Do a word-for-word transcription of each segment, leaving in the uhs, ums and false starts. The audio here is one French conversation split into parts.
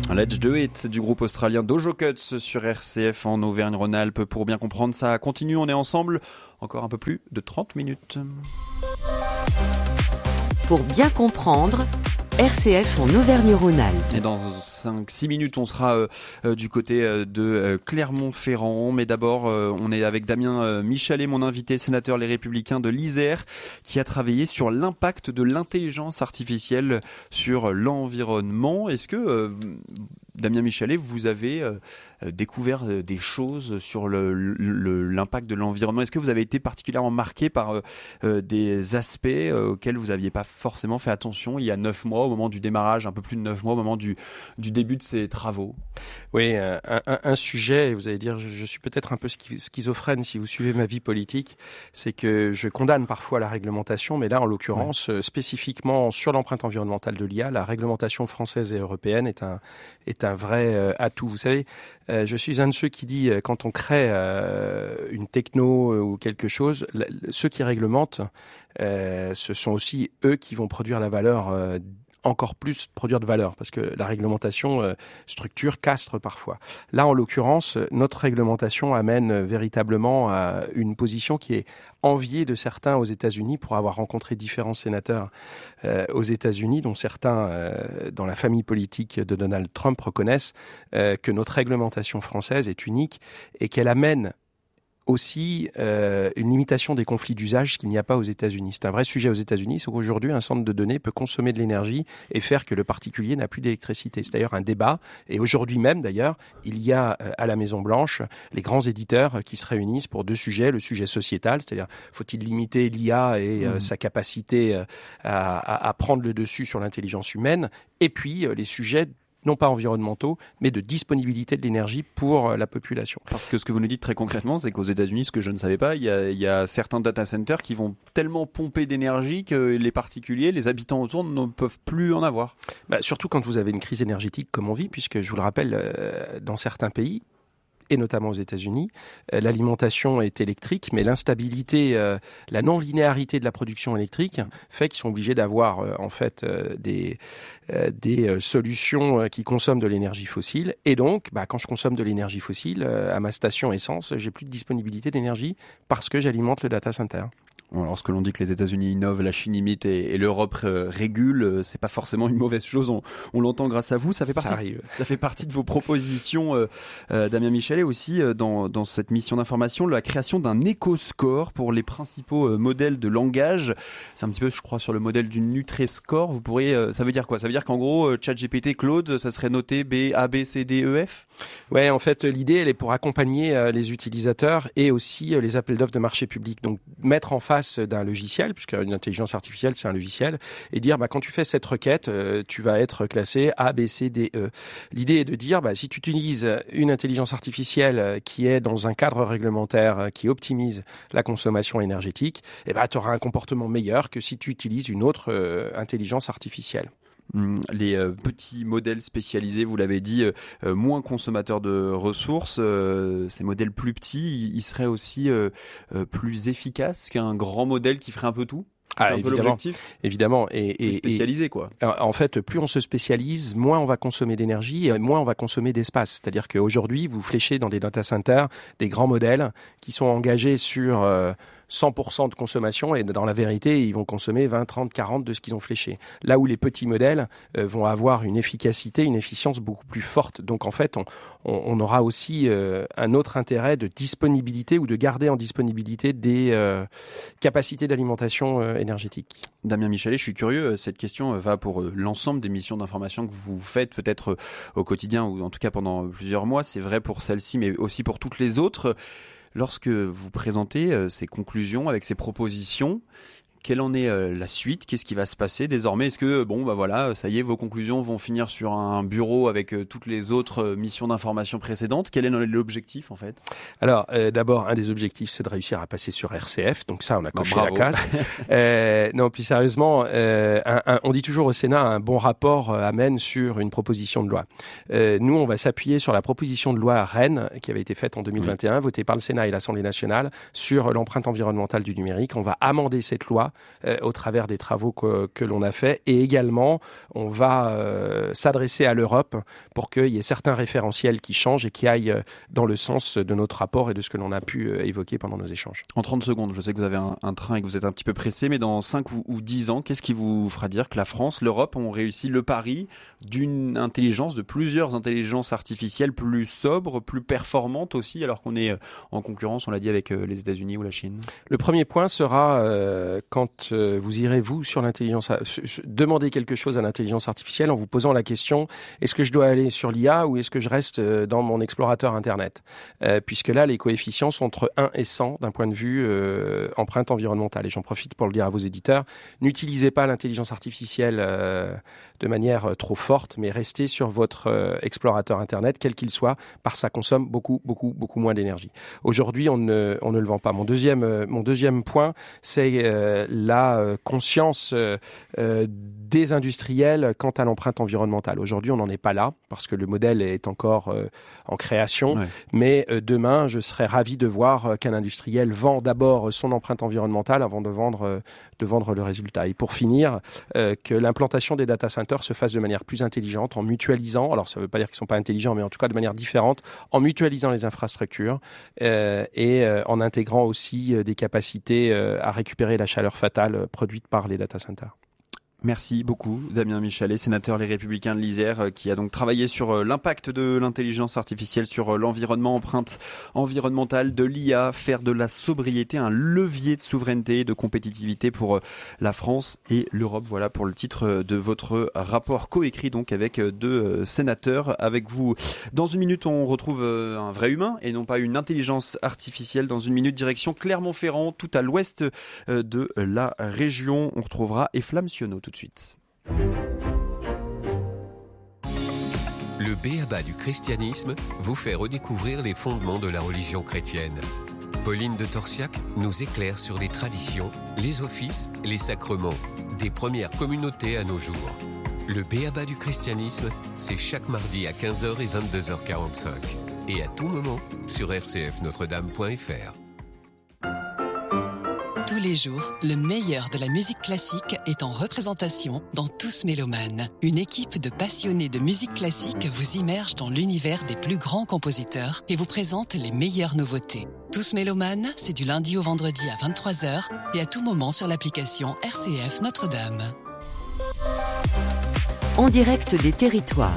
Let's Do It du groupe australien Dojo Cuts sur R C F en Auvergne-Rhône-Alpes. Pour bien comprendre, ça continue, on est ensemble encore un peu plus de trente minutes. Pour bien comprendre, R C F en Auvergne-Rhône-Alpes. Et dans cinq six minutes, on sera euh, euh, du côté euh, de euh, Clermont-Ferrand. Mais d'abord, euh, on est avec Damien euh, Michalet, mon invité, sénateur Les Républicains de l'Isère, qui a travaillé sur l'impact de l'intelligence artificielle sur l'environnement. Est-ce que, euh, Damien Michalet, vous avez euh, découvert euh, des choses sur le, le, l'impact de l'environnement? Est-ce que vous avez été particulièrement marqué par euh, euh, des aspects euh, auxquels vous n'aviez pas forcément fait attention il y a neuf mois, au moment du démarrage, un peu plus de neuf mois, au moment du, du début de ces travaux? Oui, un, un, un sujet, vous allez dire, je, je suis peut-être un peu schizophrène si vous suivez ma vie politique, c'est que je condamne parfois la réglementation, mais là, en l'occurrence, ouais. spécifiquement sur l'empreinte environnementale de l'I A, la réglementation française et européenne est un, est un vrai euh, atout. Vous savez, euh, je suis un de ceux qui dit, euh, quand on crée euh, une techno euh, ou quelque chose, la, ceux qui réglementent, euh, ce sont aussi eux qui vont produire la valeur euh, encore plus produire de valeur, parce que la réglementation euh, structure, castre parfois. Là, en l'occurrence, notre réglementation amène euh, véritablement à une position qui est enviée de certains aux États-Unis, pour avoir rencontré différents sénateurs euh, aux États-Unis, dont certains euh, dans la famille politique de Donald Trump reconnaissent euh, que notre réglementation française est unique et qu'elle amène aussi euh, une limitation des conflits d'usage qu'il n'y a pas aux États-Unis. C'est un vrai sujet aux États-Unis, c'est qu'aujourd'hui un centre de données peut consommer de l'énergie et faire que le particulier n'a plus d'électricité. C'est d'ailleurs un débat, et aujourd'hui même d'ailleurs, il y a euh, à la Maison-Blanche les grands éditeurs qui se réunissent pour deux sujets. Le sujet sociétal, c'est-à-dire faut-il limiter l'I A et euh, mmh. sa capacité euh, à, à, à prendre le dessus sur l'intelligence humaine, et puis euh, les sujets non pas environnementaux, mais de disponibilité de l'énergie pour la population. Parce que ce que vous nous dites très concrètement, c'est qu'aux États-Unis, ce que je ne savais pas, il y a, il y a certains data centers qui vont tellement pomper d'énergie que les particuliers, les habitants autour ne peuvent plus en avoir. Bah, surtout quand vous avez une crise énergétique comme on vit, puisque je vous le rappelle, euh, dans certains pays, et notamment aux États-Unis, euh, l'alimentation est électrique, mais l'instabilité, euh, la non-linéarité de la production électrique fait qu'ils sont obligés d'avoir euh, en fait euh, des euh, des euh, solutions euh, qui consomment de l'énergie fossile. Et donc, bah, quand je consomme de l'énergie fossile euh, à ma station essence, j'ai plus de disponibilité d'énergie parce que j'alimente le data center. Lorsque l'on dit que les États-Unis innovent, la Chine imite et, et l'Europe euh, régule, euh, c'est pas forcément une mauvaise chose. On, on l'entend grâce à vous. Ça fait partie. Ça arrive. Ça fait partie de vos propositions, euh, euh, Damien Michalet, aussi euh, dans dans cette mission d'information, la création d'un éco-score pour les principaux euh, modèles de langage. C'est un petit peu, je crois, sur le modèle du Nutri-Score. Vous pourriez, euh, ça veut dire quoi? Ça veut dire qu'en gros, euh, ChatGPT, Claude, ça serait noté B, A, B, C, D, E, F? Ouais, en fait, l'idée, elle est pour accompagner euh, les utilisateurs et aussi euh, les appels d'offres de marché public. Donc, mettre en face d'un logiciel, puisqu'une intelligence artificielle, c'est un logiciel, et dire, bah, quand tu fais cette requête, euh, tu vas être classé A, B, C, D, E. L'idée est de dire, bah, si tu utilises une intelligence artificielle qui est dans un cadre réglementaire qui optimise la consommation énergétique, eh ben, tu auras un comportement meilleur que si tu utilises une autre euh, intelligence artificielle. Les euh, petits modèles spécialisés, vous l'avez dit, euh, moins consommateurs de ressources, euh, ces modèles plus petits, ils, ils seraient aussi euh, euh, plus efficaces qu'un grand modèle qui ferait un peu tout? C'est ah, un évidemment, peu l'objectif. Évidemment. Et, et, plus spécialisé, quoi. En fait, plus on se spécialise, moins on va consommer d'énergie et moins on va consommer d'espace. C'est-à-dire qu'aujourd'hui, vous fléchez dans des data centers des grands modèles qui sont engagés sur euh, cent pour cent de consommation et dans la vérité, ils vont consommer vingt, trente, quarante de ce qu'ils ont fléché. Là où les petits modèles euh, vont avoir une efficacité, une efficience beaucoup plus forte. Donc en fait, on, on, on aura aussi euh, un autre intérêt de disponibilité ou de garder en disponibilité des euh, capacités d'alimentation euh, énergétique. Damien Michalet, je suis curieux, cette question va pour l'ensemble des missions d'information que vous faites peut-être au quotidien ou en tout cas pendant plusieurs mois. C'est vrai pour celle-ci mais aussi pour toutes les autres. Lorsque vous présentez ces conclusions avec ces propositions, quelle en est euh, la suite? Qu'est-ce qui va se passer désormais? Est-ce que, bon, bah voilà, ça y est, vos conclusions vont finir sur un bureau avec euh, toutes les autres euh, missions d'information précédentes? Quel est l'objectif, en fait? Alors, euh, d'abord, un des objectifs, c'est de réussir à passer sur R C F. Donc ça, on a coché bon, la case. euh, non, plus sérieusement, euh, un, un, on dit toujours au Sénat, un bon rapport euh, amène sur une proposition de loi. Euh, nous, on va s'appuyer sur la proposition de loi Rennes, qui avait été faite en deux mille vingt et un, oui. votée par le Sénat et l'Assemblée nationale, sur l'empreinte environnementale du numérique. On va amender cette loi l'État euh, au travers des travaux que, que l'on a fait. Et également, on va euh, s'adresser à l'Europe pour qu'il y ait certains référentiels qui changent et qui aillent dans le sens de notre rapport et de ce que l'on a pu euh, évoquer pendant nos échanges. En trente secondes, je sais que vous avez un, un train et que vous êtes un petit peu pressé, mais dans cinq ou, ou dix ans, qu'est-ce qui vous fera dire que la France, l'Europe ont réussi le pari d'une intelligence, de plusieurs intelligences artificielles plus sobres, plus performantes aussi, alors qu'on est en concurrence, on l'a dit, avec les États-Unis ou la Chine? Le premier point sera euh, quand euh, vous irez, vous, sur l'intelligence, euh, demander quelque chose à l'intelligence artificielle en vous posant la question, est-ce que je dois aller sur l'I A ou est-ce que je reste euh, dans mon explorateur Internet, euh, puisque là, les coefficients sont entre un et cent d'un point de vue euh, empreinte environnementale. Et j'en profite pour le dire à vos éditeurs, n'utilisez pas l'intelligence artificielle euh, de manière trop forte, mais restez sur votre euh, explorateur Internet, quel qu'il soit, parce que ça consomme beaucoup, beaucoup, beaucoup moins d'énergie. Aujourd'hui, on ne, on ne le vend pas. Mon deuxième, euh, mon deuxième point, c'est euh, la euh, conscience euh, euh, des industriels quant à l'empreinte environnementale. Aujourd'hui, on n'en est pas là, parce que le modèle est encore euh, en création, ouais. mais euh, demain, je serais ravi de voir euh, qu'un industriel vend d'abord son empreinte environnementale avant de vendre, euh, de vendre le résultat. Et pour finir, euh, que l'implantation des data centers se fasse de manière plus intelligente, en mutualisant, alors ça ne veut pas dire qu'ils ne sont pas intelligents, mais en tout cas de manière différente, en mutualisant les infrastructures euh, et euh, en intégrant aussi euh, des capacités euh, à récupérer la chaleur fatale euh, produite par les data centers. Merci beaucoup, Damien Michalet, sénateur Les Républicains de l'Isère, qui a donc travaillé sur l'impact de l'intelligence artificielle sur l'environnement, empreinte environnementale de l'I A, faire de la sobriété un levier de souveraineté et de compétitivité pour la France et l'Europe. Voilà pour le titre de votre rapport coécrit donc avec deux sénateurs. Avec vous, dans une minute, on retrouve un vrai humain et non pas une intelligence artificielle. Dans une minute, direction Clermont-Ferrand, tout à l'ouest de la région. On retrouvera Eflam Sionneau tout de suite. Le B A B A du christianisme vous fait redécouvrir les fondements de la religion chrétienne. Pauline de Torsiac nous éclaire sur les traditions, les offices, les sacrements, des premières communautés à nos jours. Le B A B A du christianisme, c'est chaque mardi à quinze heures et vingt-deux heures quarante-cinq. Et à tout moment sur r c f notre dame point f r. Tous les jours, le meilleur de la musique classique est en représentation dans Tous Mélomanes. Une équipe de passionnés de musique classique vous immerge dans l'univers des plus grands compositeurs et vous présente les meilleures nouveautés. Tous Mélomanes, c'est du lundi au vendredi à vingt-trois heures et à tout moment sur l'application R C F Notre-Dame. En direct des territoires.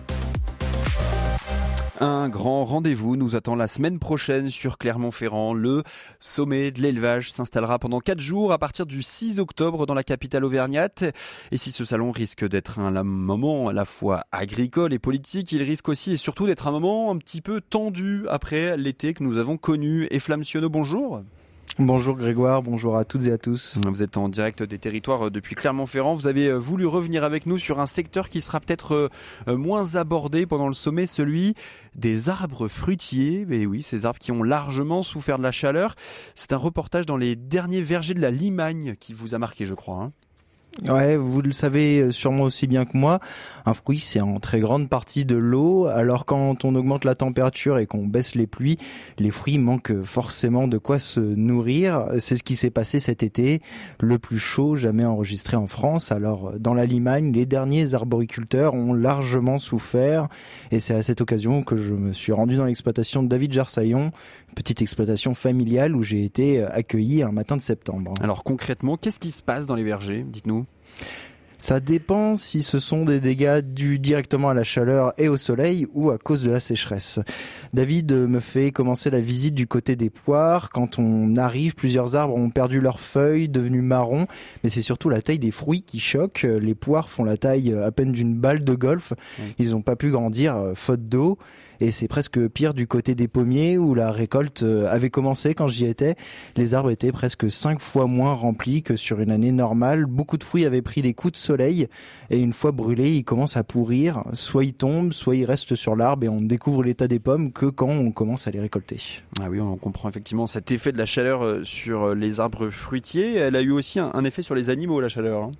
Un grand rendez-vous nous attend la semaine prochaine sur Clermont-Ferrand. Le sommet de l'élevage s'installera pendant quatre jours à partir du six octobre dans la capitale auvergnate. Et si ce salon risque d'être un moment à la fois agricole et politique, il risque aussi et surtout d'être un moment un petit peu tendu après l'été que nous avons connu. Eflam Sionneau, bonjour. Bonjour Grégoire, bonjour à toutes et à tous. Vous êtes en direct des territoires depuis Clermont-Ferrand. Vous avez voulu revenir avec nous sur un secteur qui sera peut-être moins abordé pendant le sommet, celui des arbres fruitiers. Et oui, ces arbres qui ont largement souffert de la chaleur. C'est un reportage dans les derniers vergers de la Limagne qui vous a marqué, je crois, hein. Ouais, vous le savez sûrement aussi bien que moi, un fruit c'est en très grande partie de l'eau, alors quand on augmente la température et qu'on baisse les pluies, les fruits manquent forcément de quoi se nourrir. C'est ce qui s'est passé cet été, le plus chaud jamais enregistré en France. Alors dans la Limagne, les derniers arboriculteurs ont largement souffert et c'est à cette occasion que je me suis rendu dans l'exploitation de David Jarsaillon, une petite exploitation familiale où j'ai été accueilli un matin de septembre. Alors concrètement, qu'est-ce qui se passe dans les vergers ? Dites-nous. Ça dépend si ce sont des dégâts dus directement à la chaleur et au soleil ou à cause de la sécheresse. David me fait commencer la visite du côté des poires. Quand on arrive, plusieurs arbres ont perdu leurs feuilles, devenues marron, mais c'est surtout la taille des fruits qui choque. Les poires font la taille à peine d'une balle de golf. Ils n'ont pas pu grandir faute d'eau. Et c'est presque pire du côté des pommiers où la récolte avait commencé quand j'y étais. Les arbres étaient presque cinq fois moins remplis que sur une année normale. Beaucoup de fruits avaient pris des coups de soleil et une fois brûlés, ils commencent à pourrir. Soit ils tombent, soit ils restent sur l'arbre et on ne découvre l'état des pommes que quand on commence à les récolter. Ah oui, on comprend effectivement cet effet de la chaleur sur les arbres fruitiers. Elle a eu aussi un effet sur les animaux, la chaleur, hein.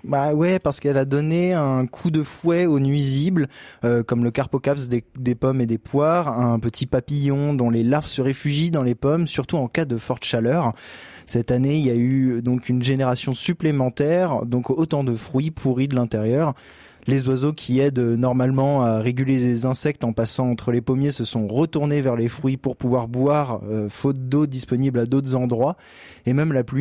Bah ouais, parce qu'elle a donné un coup de fouet aux nuisibles, euh, comme le carpocaps des, des pommes et des poires, un petit papillon dont les larves se réfugient dans les pommes, surtout en cas de forte chaleur. Cette année, il y a eu donc une génération supplémentaire, donc autant de fruits pourris de l'intérieur. Les oiseaux qui aident normalement à réguler les insectes en passant entre les pommiers se sont retournés vers les fruits pour pouvoir boire, euh, faute d'eau disponible à d'autres endroits. Et même la pluie